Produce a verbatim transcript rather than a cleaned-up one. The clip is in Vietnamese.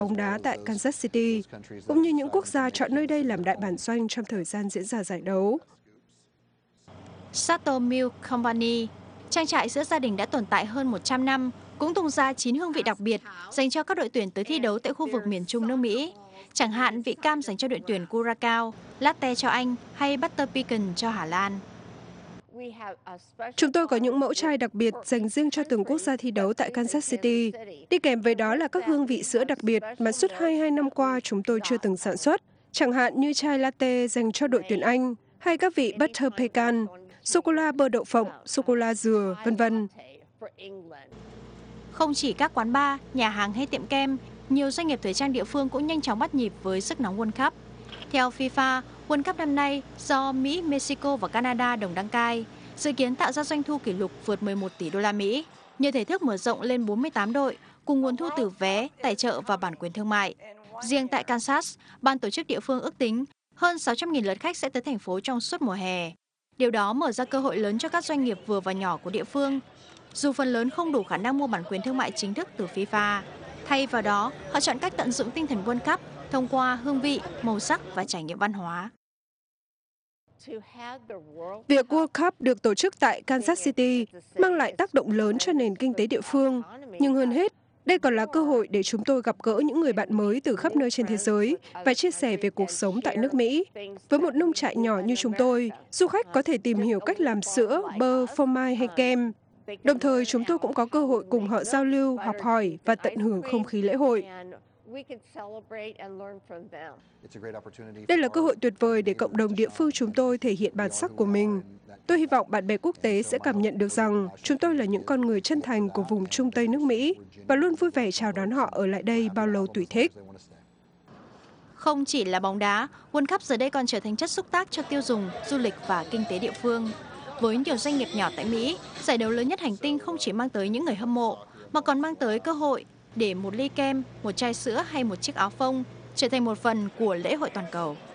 bóng đá tại Kansas City, cũng như những quốc gia chọn nơi đây làm đại bản doanh trong thời gian diễn ra giải đấu. Sato Milk Company, trang trại sữa gia đình đã tồn tại hơn một trăm năm, cũng tung ra chín hương vị đặc biệt dành cho các đội tuyển tới thi đấu tại khu vực miền Trung nước Mỹ. Chẳng hạn vị cam dành cho đội tuyển Curacao, latte cho Anh hay butter pecan cho Hà Lan. Chúng tôi có những mẫu chai đặc biệt dành riêng cho từng quốc gia thi đấu tại Kansas City. Đi kèm với đó là các hương vị sữa đặc biệt mà suốt hai mươi hai năm qua chúng tôi chưa từng sản xuất, chẳng hạn như chai latte dành cho đội tuyển Anh, hay các vị butter pecan, sô-cô-la bơ đậu phộng, sô-cô-la dừa, vân vân. Không chỉ các quán bar, nhà hàng hay tiệm kem, nhiều doanh nghiệp thời trang địa phương cũng nhanh chóng bắt nhịp với sức nóng World Cup. Theo FIFA, World Cup năm nay do Mỹ, Mexico và Canada đồng đăng cai, dự kiến tạo ra doanh thu kỷ lục vượt mười một tỷ đô la Mỹ, nhờ thể thức mở rộng lên bốn mươi tám đội, cùng nguồn thu từ vé, tài trợ và bản quyền thương mại. Riêng tại Kansas, ban tổ chức địa phương ước tính hơn sáu trăm nghìn lượt khách sẽ tới thành phố trong suốt mùa hè. Điều đó mở ra cơ hội lớn cho các doanh nghiệp vừa và nhỏ của địa phương, dù phần lớn không đủ khả năng mua bản quyền thương mại chính thức từ FIFA. Thay vào đó, họ chọn cách tận dụng tinh thần World Cup thông qua hương vị, màu sắc và trải nghiệm văn hóa. Việc World Cup được tổ chức tại Kansas City mang lại tác động lớn cho nền kinh tế địa phương, nhưng hơn hết, đây còn là cơ hội để chúng tôi gặp gỡ những người bạn mới từ khắp nơi trên thế giới và chia sẻ về cuộc sống tại nước Mỹ. Với một nông trại nhỏ như chúng tôi, du khách có thể tìm hiểu cách làm sữa, bơ, phô mai hay kem. Đồng thời, chúng tôi cũng có cơ hội cùng họ giao lưu, học hỏi và tận hưởng không khí lễ hội. Đây là cơ hội tuyệt vời để cộng đồng địa phương chúng tôi thể hiện bản sắc của mình. Tôi hy vọng bạn bè quốc tế sẽ cảm nhận được rằng chúng tôi là những con người chân thành của vùng Trung Tây nước Mỹ và luôn vui vẻ chào đón họ ở lại đây bao lâu tùy thích. Không chỉ là bóng đá, World Cup giờ đây còn trở thành chất xúc tác cho tiêu dùng, du lịch và kinh tế địa phương. Với nhiều doanh nghiệp nhỏ tại Mỹ, giải đấu lớn nhất hành tinh không chỉ mang tới những người hâm mộ, mà còn mang tới cơ hội để một ly kem, một chai sữa hay một chiếc áo phông trở thành một phần của lễ hội toàn cầu.